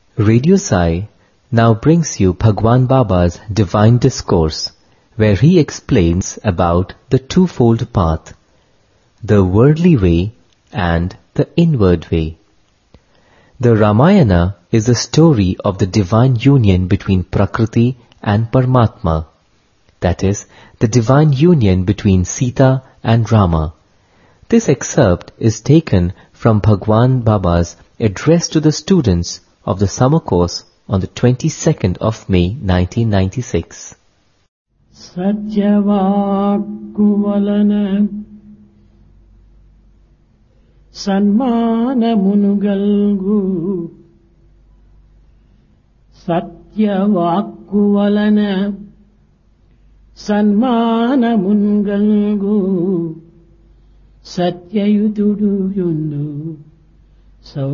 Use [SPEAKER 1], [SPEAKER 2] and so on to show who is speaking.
[SPEAKER 1] Radio Sai now brings you Bhagwan Baba's Divine Discourse, where he explains about the twofold path, the worldly way and the inward way. The Ramayana is a story of the divine union between Prakriti and Paramatma, that is, the divine union between Sita and Rama. This excerpt is taken from Bhagwan Baba's address to the students of the summer course on the 22nd of May 1996.
[SPEAKER 2] Satyavakkuvalana Sanmanamunugalgu Satyavakkuvalana Sanmanamunugalgu Satyayutudu yundu